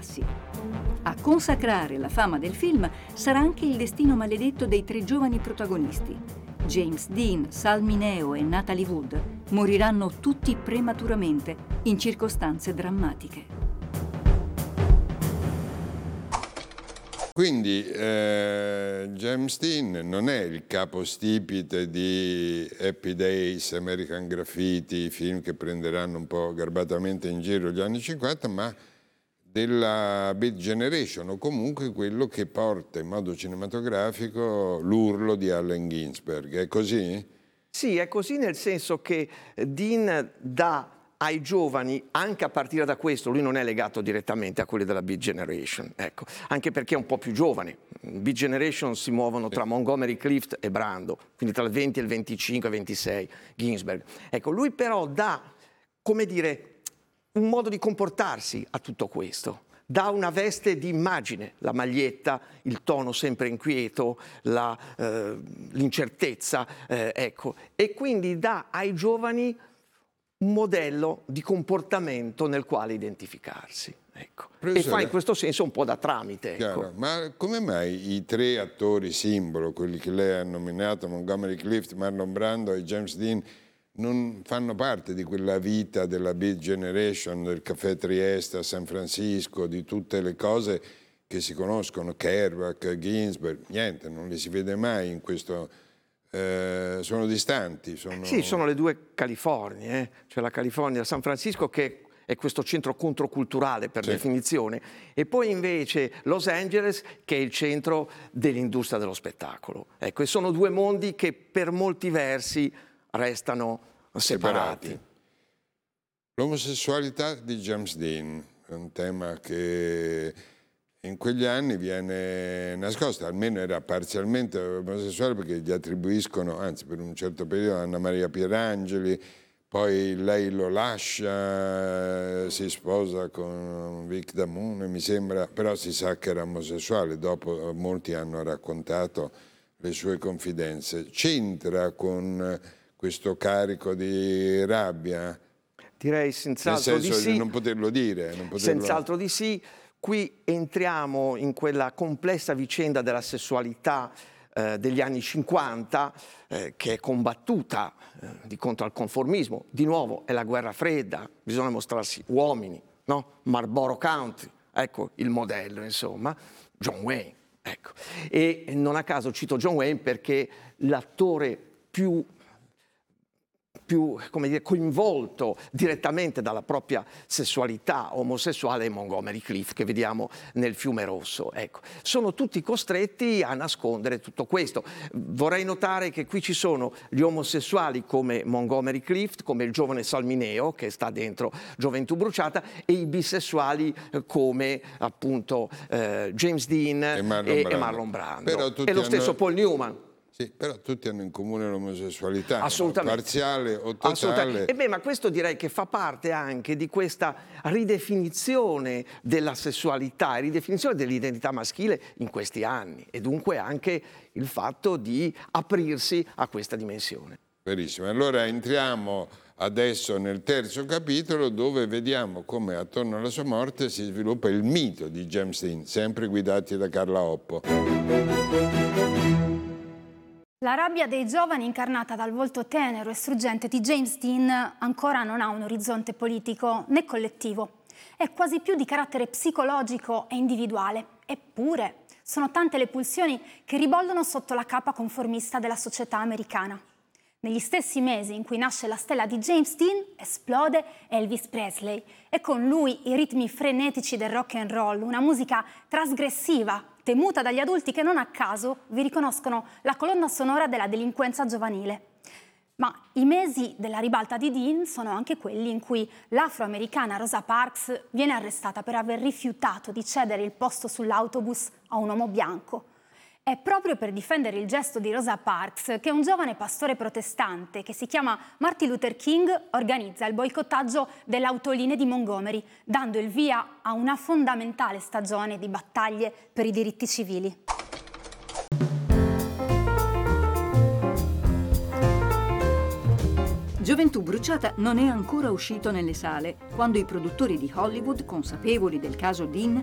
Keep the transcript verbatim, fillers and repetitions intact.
passi. A consacrare la fama del film sarà anche il destino maledetto dei tre giovani protagonisti. James Dean, Sal Mineo e Natalie Wood moriranno tutti prematuramente in circostanze drammatiche. Quindi eh, James Dean non è il capostipite di Happy Days, American Graffiti, film che prenderanno un po' garbatamente in giro gli anni cinquanta, ma della Beat Generation, o comunque quello che porta in modo cinematografico l'urlo di Allen Ginsberg. È così? Sì, è così, nel senso che Dean dà ai giovani, anche a partire da questo, lui non è legato direttamente a quelli della Beat Generation, ecco, anche perché è un po' più giovane. Beat Generation si muovono tra Montgomery Clift e Brando, quindi tra il venti e il venticinque, ventisei, Ginsberg. Ecco, lui però dà, come dire, un modo di comportarsi a tutto questo. Dà una veste di immagine, la maglietta, il tono sempre inquieto, la, eh, l'incertezza, eh, ecco. E quindi dà ai giovani un modello di comportamento nel quale identificarsi. Ecco. E fa in questo senso un po' da tramite. Ecco. Ma come mai i tre attori simbolo, quelli che lei ha nominato, Montgomery Clift, Marlon Brando e James Dean, non fanno parte di quella vita della Beat Generation, del Caffè Trieste a San Francisco, di tutte le cose che si conoscono, Kerouac, Ginsberg, niente, non li si vede mai in questo, eh, sono distanti. Sono... Sì, sono le due Californie, eh? Cioè la California, San Francisco che è questo centro controculturale per sì. definizione, e poi invece Los Angeles che è il centro dell'industria dello spettacolo. Ecco, e sono due mondi che per molti versi restano separati. separati. L'omosessualità di James Dean è un tema che in quegli anni viene nascosta, almeno era parzialmente omosessuale perché gli attribuiscono, anzi per un certo periodo, Anna Maria Pierangeli, poi lei lo lascia, si sposa con Vic Damone, mi sembra, però si sa che era omosessuale, dopo molti hanno raccontato le sue confidenze. C'entra con questo carico di rabbia? Direi senz'altro Nel senso di sì. di non poterlo dire. Non poterlo... Senz'altro di sì. Qui entriamo in quella complessa vicenda della sessualità eh, degli anni cinquanta eh, che è combattuta eh, di contro al conformismo. Di nuovo è la guerra fredda, bisogna mostrarsi uomini, no? Marlboro Country, ecco il modello, insomma, John Wayne. Ecco. E non a caso cito John Wayne perché l'attore più più come dire, coinvolto direttamente dalla propria sessualità omosessuale è Montgomery Clift, che vediamo nel Fiume Rosso. Ecco. Sono tutti costretti a nascondere tutto questo. Vorrei notare che qui ci sono gli omosessuali come Montgomery Clift, come il giovane Sal Mineo, che sta dentro Gioventù Bruciata, e i bisessuali come appunto eh, James Dean e Marlon e, Brando, e, Marlon Brando. E lo stesso Paul Newman. Sì, però tutti hanno in comune l'omosessualità, assolutamente, parziale o totale. Assolutamente. E beh, ma questo direi che fa parte anche di questa ridefinizione della sessualità e ridefinizione dell'identità maschile in questi anni, e dunque anche il fatto di aprirsi a questa dimensione. Verissimo. Allora entriamo adesso nel terzo capitolo, dove vediamo come attorno alla sua morte si sviluppa il mito di James Dean, sempre guidati da Carla Oppo. La rabbia dei giovani, incarnata dal volto tenero e struggente di James Dean, ancora non ha un orizzonte politico né collettivo. È quasi più di carattere psicologico e individuale. Eppure, sono tante le pulsioni che ribollono sotto la capa conformista della società americana. Negli stessi mesi in cui nasce la stella di James Dean, esplode Elvis Presley e con lui i ritmi frenetici del rock and roll, una musica trasgressiva, temuta dagli adulti che non a caso vi riconoscono la colonna sonora della delinquenza giovanile. Ma i mesi della ribalta di Dean sono anche quelli in cui l'afroamericana Rosa Parks viene arrestata per aver rifiutato di cedere il posto sull'autobus a un uomo bianco. È proprio per difendere il gesto di Rosa Parks che un giovane pastore protestante che si chiama Martin Luther King organizza il boicottaggio delle autolinee di Montgomery, dando il via a una fondamentale stagione di battaglie per i diritti civili. Gioventù Bruciata non è ancora uscito nelle sale quando i produttori di Hollywood, consapevoli del caso Dean,